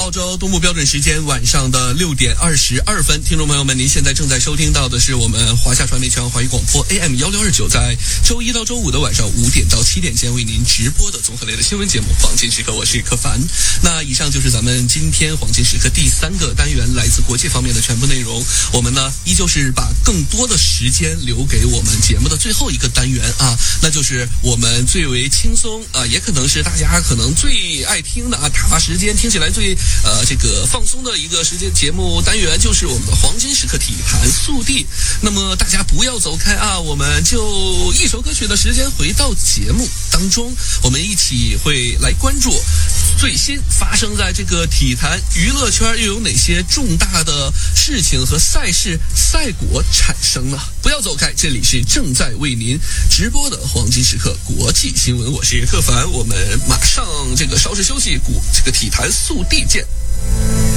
澳洲东部标准时间晚上的6点22分，听众朋友们，您现在正在收听到的是我们华夏传媒全华语广播 AM1629，在周一到周五的晚上5点到7点间为您直播的综合类的新闻节目《黄金时刻》，我是柯凡。那以上就是咱们今天黄金时刻第3个单元来自国际方面的全部内容。我们呢依旧是把更多的时间留给我们节目的最后一个单元啊，那就是我们最为轻松也可能是大家可能最爱听的打发时间听起来最这个放松的一个时间节目单元，就是我们的黄金时刻体坛速递。那么大家不要走开啊，我们就一首歌曲的时间回到节目当中，我们一起会来关注最新发生在这个体坛娱乐圈又有哪些重大的事情和赛事赛果产生呢？不要走开，这里是正在为您直播的黄金时刻国际新闻，我是柯凡，我们马上这个稍事休息，这个体坛速递见。